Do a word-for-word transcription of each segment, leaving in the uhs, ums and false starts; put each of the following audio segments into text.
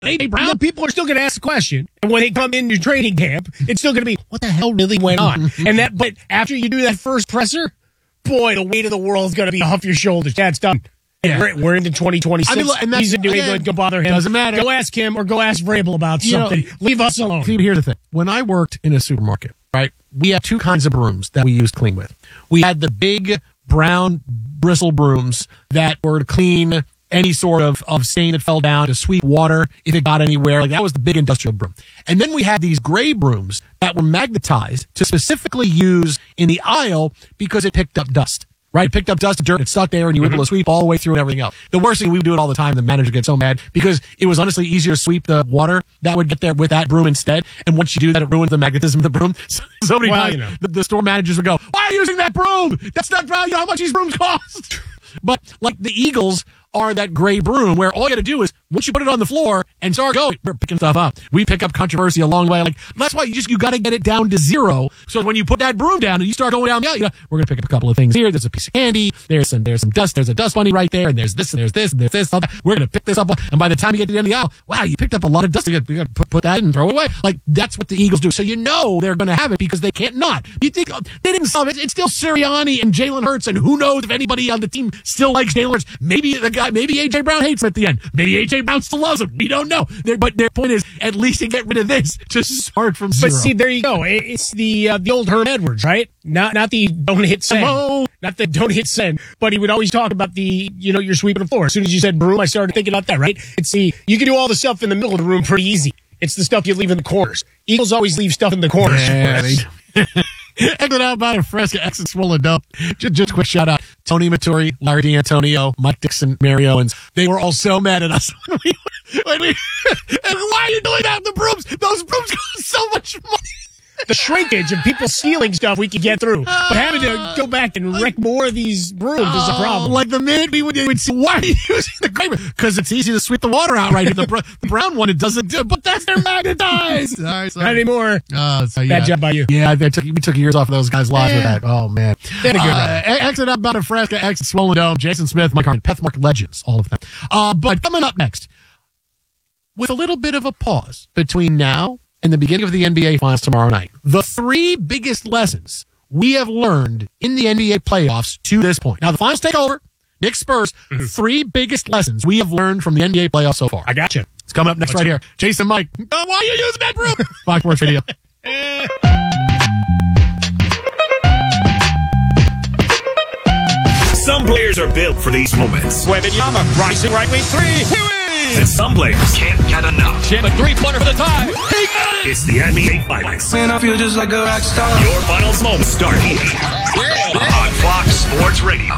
A J Brown? Yeah, people are still going to ask the question. And when they come into training camp, it's still going to be, what the hell really went on? And that, but after you do that first presser, boy, the weight of the world is going to be off your shoulders. That's done. Yeah. We're, we're into twenty twenty-six. I mean, look, and that's, He's in New again, England. Go bother him. Doesn't matter. Go ask him or go ask Vrabel about You something. know, Leave us alone. See, here's the thing. When I worked in a supermarket, right, we had two kinds of brooms that we used clean with. We had the big brown bristle brooms that were to clean any sort of, of stain that fell down, to sweep water if it got anywhere. Like that was the big industrial broom. And then we had these gray brooms that were magnetized to specifically use in the aisle because it picked up dust. Right? It picked up dust and dirt, it stuck there, and you were able to sweep all the way through and everything else. The worst thing, we would do it all the time, the manager gets so mad, because it was honestly easier to sweep the water that would get there with that broom instead. And once you do that, it ruins the magnetism of the broom. So, so many Well, times, you know. the, the store managers would go, why are you using that broom? That's not value. How much these brooms cost? But like the Eagles are that gray broom where all you got to do is once you put it on the floor and start going, we're picking stuff up. We pick up controversy along the way. Like that's why you just you got to get it down to zero. So when you put that broom down and you start going down, yeah, you know, we're gonna pick up a couple of things here. There's a piece of candy. There's some there's some dust. There's a dust bunny right there, and there's this and there's this and there's this. And we're gonna pick this up. And by the time you get to the end of the aisle, wow, you picked up a lot of dust. You got to put, put that in and throw it away. Like that's what the Eagles do. So you know they're gonna have it because they can't not. You think oh, they didn't solve it? It's still Sirianni and Jalen Hurts, and who knows if anybody on the team still likes Jalen Hurts? Maybe the guy, maybe A J Brown hates him at the end. Maybe A J Brown still loves him. We don't know. They're, but their point is, at least to get rid of this, to start from zero. But see, there you go. It- It's the uh, the old Herm Edwards, right? Not not the don't hit send. Hello? Not the don't hit send. But he would always talk about the, you know, you're sweeping the floor. As soon as you said broom, I started thinking about that, right? It's the, you can do all the stuff in the middle of the room pretty easy. It's the stuff you leave in the corners. Eagles always leave stuff in the corners. Yeah, for us. they- Exit out by a Fresca, exit swollen up. Just, just a quick shout out. Tony Maturi, Larry D'Antonio, Mike Dixon, Mary Owens. They were all so mad at us. when we, when we, and why are you doing that with the brooms? Those brooms cost so much money. The shrinkage of people stealing stuff we could get through. But having to go back and wreck more of these brooms is a problem. Like the minute we would, we would see, why are you using the gray? Because it's easy to sweep the water out, right? The, br- the brown one, it doesn't do, but that's their magnetized. Sorry, sorry. Not anymore. Oh, so, yeah. Bad job by you. Yeah, they took, we took years off of those guys' lives with that. Oh, man. They had a good uh, run. Exit up out of Fresca, exit Swollen Dome, Jason Smith, Mike Harmon, Pethmark Legends, all of them. Uh, but coming up next, with a little bit of a pause between now and the beginning of the N B A Finals tomorrow night, the three biggest lessons we have learned in the N B A playoffs to this point. Now, the Finals take over. Knicks Spurs, mm-hmm. Three biggest lessons we have learned from the N B A playoffs so far. I got you. It's coming up next right here. Jason Mike. Oh, why are you using that broom? Fox Sports Radio. Some players are built for these moments. Wembanyama, rising right wing three. And some players can't get enough. Chip, a three-pointer for the tie. It's the N B A Finals. Man, I feel just like a rock star. Your finals moments start here on Fox Sports Radio.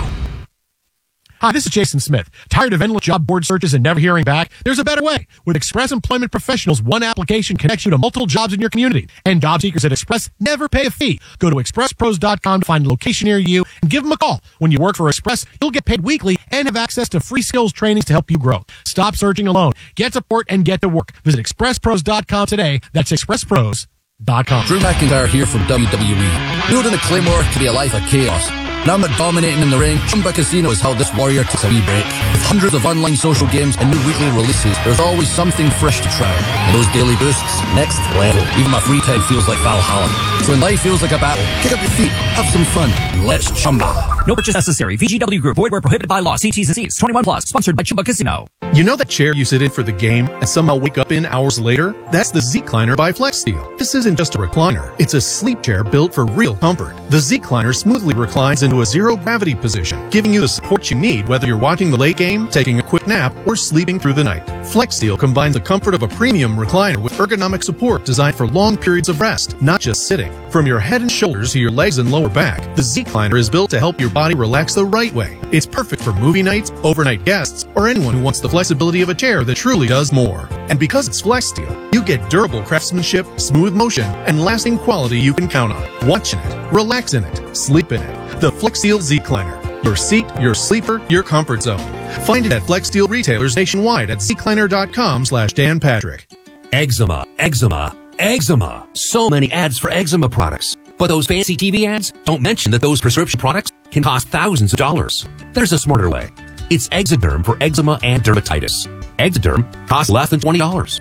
Hi, this is Jason Smith. Tired of endless job board searches and never hearing back? There's a better way. With Express Employment Professionals, one application connects you to multiple jobs in your community. And job seekers at Express never pay a fee. Go to express pros dot com to find a location near you and give them a call. When you work for Express, you'll get paid weekly and have access to free skills trainings to help you grow. Stop searching alone. Get support and get to work. Visit express pros dot com today. That's express pros dot com. Drew McIntyre here from W W E. Building a claymore to be a life of chaos. Now I'm not dominating in the ring. Chumba Casino has held this warrior to a wee break. With hundreds of online social games and new weekly releases, there's always something fresh to try. And those daily boosts, next level. Even my free time feels like Valhalla. So when life feels like a battle, kick up your feet, have some fun, and let's Chumba. No purchase necessary. V G W Group. Void where prohibited by law. See T's and C's. twenty-one plus. Sponsored by Chumba Casino. You know that chair you sit in for the game and somehow wake up in hours later? That's the Z-Cliner by FlexSteel. This isn't just a recliner. It's a sleep chair built for real comfort. The Z-Cliner smoothly reclines into a zero-gravity position, giving you the support you need whether you're watching the late game, taking a quick nap, or sleeping through the night. FlexSteel combines the comfort of a premium recliner with ergonomic support designed for long periods of rest, not just sitting. From your head and shoulders to your legs and lower back, the Z-Cliner is built to help your body relax the right way. It's perfect for movie nights, overnight guests, or anyone who wants the flexibility of a chair that truly does more. And because it's FlexSteel, you get durable craftsmanship, smooth motion, and lasting quality you can count on. Watch in it, relax in it, sleep in it. The FlexSteel Z-Cliner. Your seat, your sleeper, your comfort zone. Find it at FlexSteel retailers nationwide at zcliner.com slash Dan Patrick. Eczema, eczema, eczema. So many ads for eczema products. But those fancy T V ads don't mention that those prescription products can cost thousands of dollars. There's a smarter way. It's Exoderm for eczema and dermatitis. Exoderm costs less than twenty dollars.